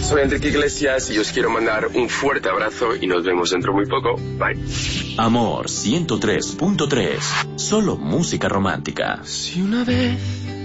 soy Enrique Iglesias y os quiero mandar un fuerte abrazo y nos vemos dentro muy poco. Bye. Amor 103.3. Solo música romántica. Si una vez